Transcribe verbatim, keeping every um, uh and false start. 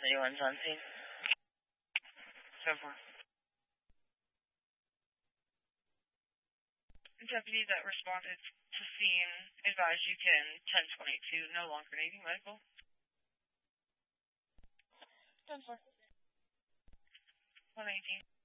Anyone's on scene? So far. Deputy that responded to scene advised you can ten twenty-two, no longer needing medical. ten four. one eighteen.